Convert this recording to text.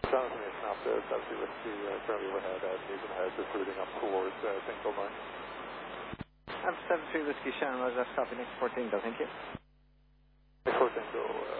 Information out there, South Whiskey, currently overhead at Newton Head, just routing up towards Tango Line. I'm 73 Whiskey Shannon, that's copy, next 14, thank you. Next 14, go.